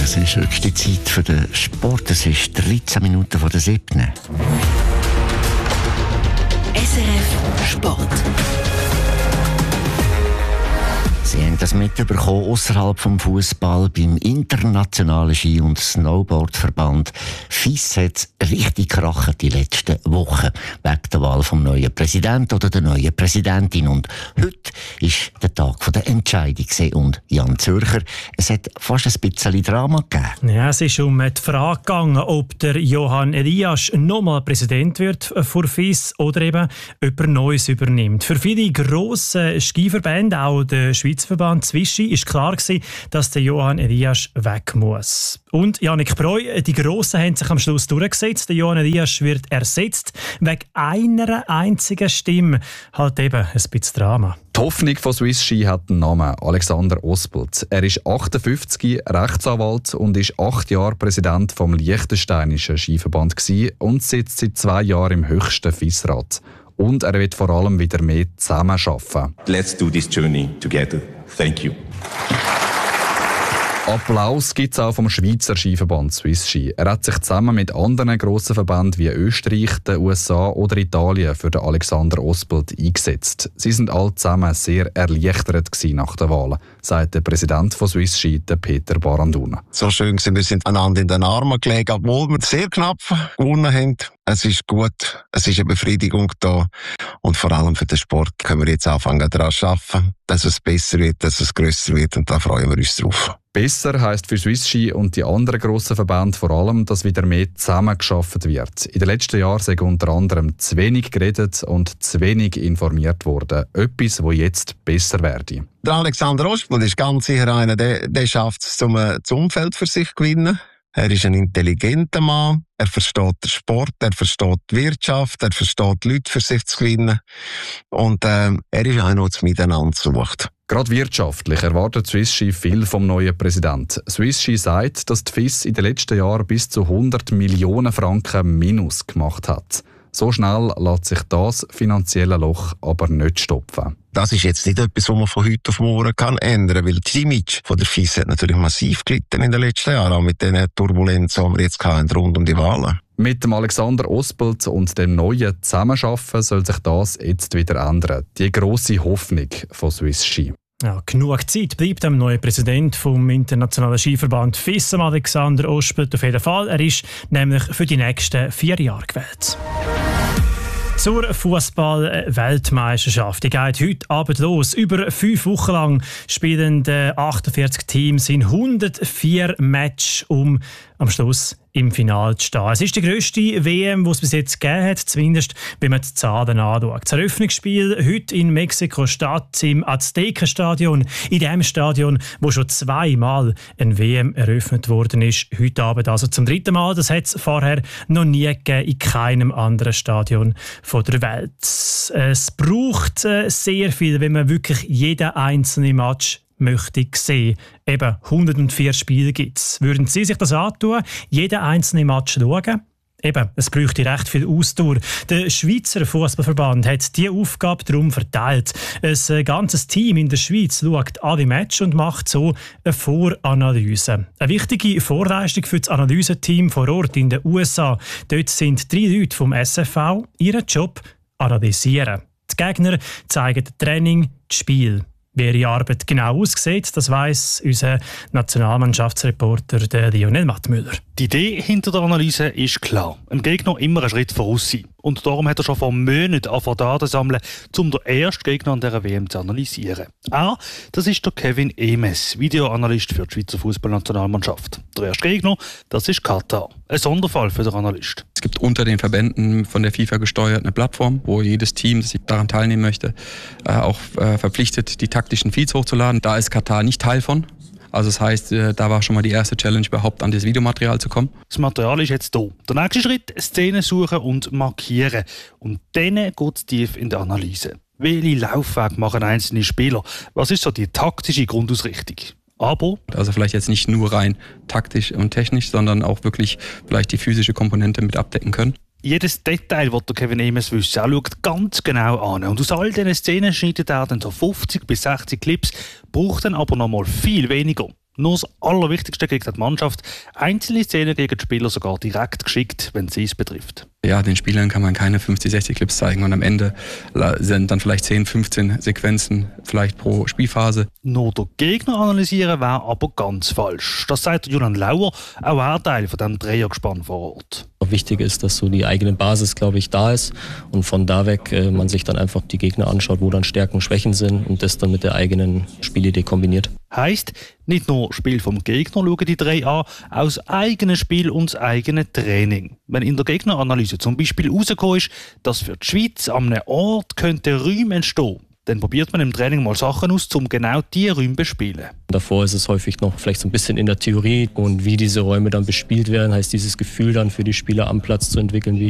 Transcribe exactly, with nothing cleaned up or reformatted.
Es ist höchste Zeit für den Sport. Es ist dreizehn Minuten vor der siebten. S R F Sport. Sie haben das mitbekommen, außerhalb vom Fußball beim internationalen Ski- und Snowboardverband F I S hat es richtig krachen die letzten Wochen wegen der Wahl vom neuen Präsidenten oder der neuen Präsidentin. Und heute ist der Tag der Entscheidung und Jan Zürcher, es hat fast ein bisschen Drama gegeben. Ja, es ist um die Frage gegangen, ob der Johan Elias nochmal Präsident wird vor F I S oder eben jemand Neues übernimmt. Für viele grosse Skiverbände, auch der Schweizer Verband Swisski, ist klar gewesen, dass der Johan Elias weg muss. Und Jannik Breu, die Grossen haben sich am Schluss durchgesetzt. Der Johan Elias wird ersetzt wegen einer einzigen Stimme. Halt eben ein bisschen Drama. Die Hoffnung von Swiss Ski hat den Namen Alexander Ospelt. Er ist achtundfünfzig, Rechtsanwalt und ist acht Jahre Präsident vom Liechtensteinischen Skiverband gewesen und sitzt seit zwei Jahren im höchsten F I S-Rat. Und er wird vor allem wieder mehr zusammenarbeiten. Let's do this journey together. Thank you. Applaus gibt es auch vom Schweizer Skiverband Swiss Ski. Er hat sich zusammen mit anderen grossen Verbänden wie Österreich, den U S A oder Italien für den Alexander Ospelt eingesetzt. Sie sind alle zusammen sehr erleichtert nach der Wahl, sagt der Präsident von Swiss Ski, der Peter Baranduna. So schön gewesen, wir sind einander in den Armen gelegen, obwohl wir sehr knapp gewonnen haben. Es ist gut, es ist eine Befriedigung da und vor allem für den Sport können wir jetzt anfangen daran zu arbeiten, dass es besser wird, dass es grösser wird und da freuen wir uns drauf. Besser heisst für Swiss Ski und die anderen grossen Verbände vor allem, dass wieder mehr zusammengearbeitet wird. In den letzten Jahren sind unter anderem zu wenig geredet und zu wenig informiert worden. Etwas, das jetzt besser werde. Der Alexander Ospelt ist ganz sicher einer, der, der schafft es, um das Umfeld für sich zu gewinnen. Er ist ein intelligenter Mann, er versteht den Sport, er versteht die Wirtschaft, er versteht die Leute für sich zu gewinnen. Und äh, er ist einer, der das Miteinander sucht. Gerade wirtschaftlich erwartet Swiss Ski viel vom neuen Präsidenten. Swiss Ski sagt, dass die F I S in den letzten Jahren bis zu hundert Millionen Franken Minus gemacht hat. So schnell lässt sich das finanzielle Loch aber nicht stopfen. Das ist jetzt nicht etwas, was man von heute auf morgen kann ändern kann, weil das Image von der F I S hat natürlich massiv gelitten in den letzten Jahren, auch mit den Turbulenzen, die wir jetzt hatten, rund um die Wahlen. Mit dem Alexander Ospelt und dem neuen Zusammenarbeiten soll sich das jetzt wieder ändern. Die grosse Hoffnung von Swiss Ski. Ja, genug Zeit bleibt dem neuen Präsident vom internationalen Skiverband F I S, Alexander Ospelt, auf jeden Fall. Er ist nämlich für die nächsten vier Jahre gewählt. Zur Fußball-Weltmeisterschaft. Die geht heute Abend los. Über fünf Wochen lang spielen achtundvierzig Teams in hundertvier Matches, um am Schluss im Finale zu stehen. Es ist die grösste W M, die es bis jetzt gegeben hat, zumindest wenn man die Zahlen anschaut. Das Eröffnungsspiel heute in Mexiko-Stadt im Aztekenstadion, in dem Stadion, wo schon zweimal ein W M eröffnet worden ist. Heute Abend also zum dritten Mal. Das hat es vorher noch nie gegeben in keinem anderen Stadion von der Welt. Es braucht sehr viel, wenn man wirklich jeden einzelnen Match möchte sehen. Eben hundertvier Spiele gibt es. Würden Sie sich das antun, jeden einzelnen Match schauen? Eben, es bräuchte recht viel Ausdauer. Der Schweizer Fußballverband hat diese Aufgabe darum verteilt. Ein ganzes Team in der Schweiz schaut alle Matches und macht so eine Voranalyse. Eine wichtige Vorleistung für das Analyseteam vor Ort in den U S A. Dort sind drei Leute vom S F V. Ihren Job analysieren. Die Gegner zeigen das Training, das Spiel. Wie ihre Arbeit genau aussieht, das weiss unser Nationalmannschaftsreporter der Lionel Mattmüller. Die Idee hinter der Analyse ist klar. Dem Gegner immer einen Schritt voraus sein. Und darum hat er schon vor Monaten angefangen, Daten zu sammeln, um den ersten Gegner an dieser W M zu analysieren. Er, das ist der Kevin Emes, Videoanalyst für die Schweizer Fußballnationalmannschaft. Der erste Gegner, das ist Katar. Ein Sonderfall für den Analyst. Es gibt unter den Verbänden von der FIFA gesteuert eine Plattform, wo jedes Team, das daran teilnehmen möchte, auch verpflichtet, die taktischen Feeds hochzuladen. Da ist Katar nicht Teil von. Also das heisst, da war schon mal die erste Challenge, überhaupt an das Videomaterial zu kommen. Das Material ist jetzt da. Der nächste Schritt, Szenen suchen und markieren. Und dann geht es tief in die Analyse. Welche Laufwege machen einzelne Spieler? Was ist so die taktische Grundausrichtung? Aber also vielleicht jetzt nicht nur rein taktisch und technisch, sondern auch wirklich vielleicht die physische Komponente mit abdecken können. Jedes Detail, das Kevin Emes wissen, er schaut ganz genau an. Und aus all diesen Szenen schneidet er dann so fünfzig bis sechzig Clips, braucht dann aber noch mal viel weniger. Nur das Allerwichtigste kriegt die Mannschaft einzelne Szenen gegen die Spieler sogar direkt geschickt, wenn sie es betrifft. Ja, den Spielern kann man keine fünfzig, sechzig Clips zeigen und am Ende sind dann vielleicht zehn, fünfzehn Sequenzen vielleicht pro Spielphase. Nur den Gegner analysieren wäre aber ganz falsch. Das sagt Julian Lauer, auch er Teil von diesem Dreiergespann vor Ort. Wichtig ist, dass so die eigene Basis, glaube ich, da ist und von da weg äh, man sich dann einfach die Gegner anschaut, wo dann Stärken und Schwächen sind und das dann mit der eigenen Spielidee kombiniert. Heisst, nicht nur Spiel vom Gegner schauen die drei an, auch das eigene Spiel und das eigene Training. Wenn in der Gegneranalyse zum Beispiel rausgekommen ist, dass für die Schweiz an einem Ort könnte Räume entstehen, dann probiert man im Training mal Sachen aus, um genau diese Räume zu bespielen. Davor ist es häufig noch vielleicht so ein bisschen in der Theorie und wie diese Räume dann bespielt werden, heißt dieses Gefühl dann für die Spieler am Platz zu entwickeln, wie